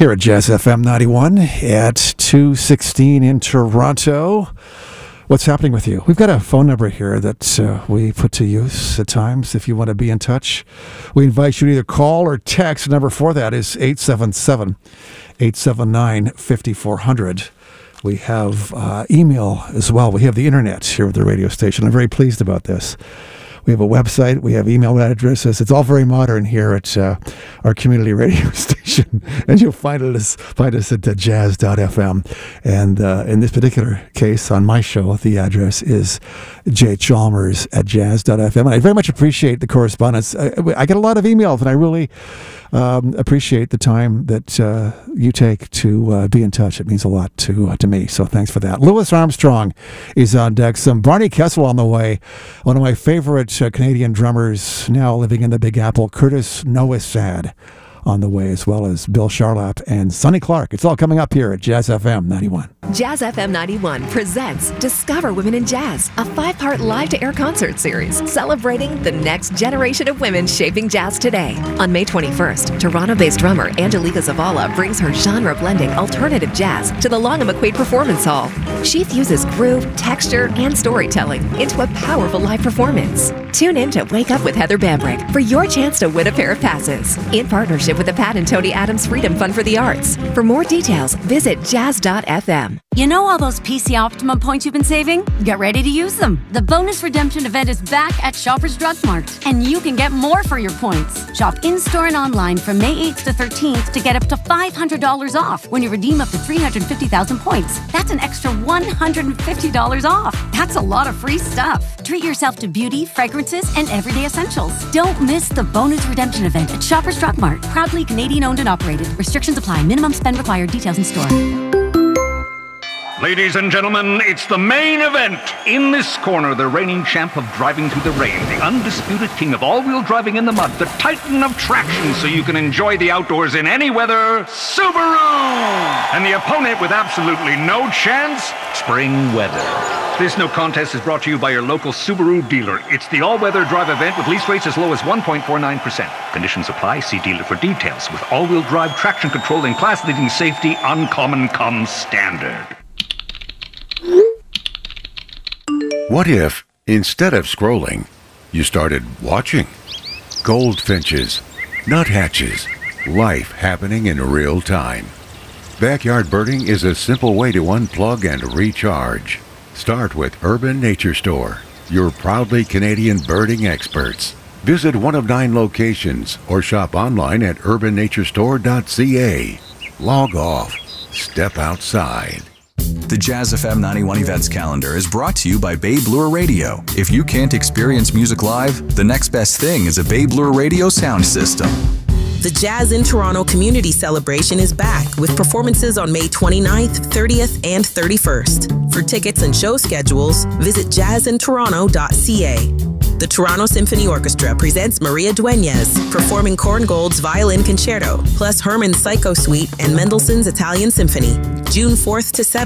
Here at Jazz FM 91 at 2:16 in Toronto. What's happening with you? We've got a phone number here that we put to use at times if you want to be in touch. We invite you to either call or text. The number for that is 877-879-5400. We have email as well. We have the internet here at the radio station. I'm very pleased about this. We have a website. We have email addresses. It's all very modern here at our community radio station. And you'll find us at jazz.fm. And in this particular case, on my show, the address is jchalmers at jazz.fm. And I very much appreciate the correspondence. I get a lot of emails, and I really appreciate the time that you take to be in touch. It means a lot to me. So thanks for that. Louis Armstrong is on deck. Some Barney Kessel on the way. One of my favorite Canadian drummers now living in the Big Apple, Curtis Nowissad, on the way, as well as Bill Charlap and Sonny Clark. It's all coming up here at Jazz FM 91. Jazz FM 91 presents Discover Women in Jazz, a 5-part live-to-air concert series celebrating the next generation of women shaping jazz today. On May 21st, Toronto-based drummer Angelica Zavala brings her genre-blending alternative jazz to the Long & McQuaid Performance Hall. She fuses groove, texture, and storytelling into a powerful live performance. Tune in to Wake Up with Heather Bambrick for your chance to win a pair of passes in partnership with the Pat and Tony Adams Freedom Fund for the Arts. For more details, visit jazz.fm. You know all those PC Optimum points you've been saving? Get ready to use them. The bonus redemption event is back at Shoppers Drug Mart, and you can get more for your points. Shop in-store and online from May 8th to 13th to get up to $500 off when you redeem up to 350,000 points. That's an extra $150 off. That's a lot of free stuff. Treat yourself to beauty, fragrances, and everyday essentials. Don't miss the bonus redemption event at Shoppers Drug Mart. Proudly Canadian owned and operated. Restrictions apply. Minimum spend required. Details in store. Ladies and gentlemen, it's the main event. In this corner, the reigning champ of driving through the rain, the undisputed king of all-wheel driving in the mud, the titan of traction so you can enjoy the outdoors in any weather, Subaru! And the opponent with absolutely no chance, spring weather. This no contest is brought to you by your local Subaru dealer. It's the all-weather drive event with lease rates as low as 1.49%. Conditions apply. See dealer for details. With all-wheel drive, traction control, and class-leading safety, uncommon comes standard. What if, instead of scrolling, you started watching? Goldfinches, nuthatches, life happening in real time. Backyard birding is a simple way to unplug and recharge. Start with Urban Nature Store, your proudly Canadian birding experts. Visit one of 9 locations or shop online at urbannaturestore.ca. Log off. Step outside. The Jazz FM 91 events calendar is brought to you by Babe Lure Radio. If you can't experience music live, the next best thing is a Babe Lure Radio sound system. The Jazz in Toronto Community Celebration is back with performances on May 29th, 30th, and 31st. For tickets and show schedules, visit jazzintoronto.ca. The Toronto Symphony Orchestra presents Maria Dueñas, performing Korngold's Violin Concerto, plus Hermann's Psycho Suite and Mendelssohn's Italian Symphony, June 4th to 7th.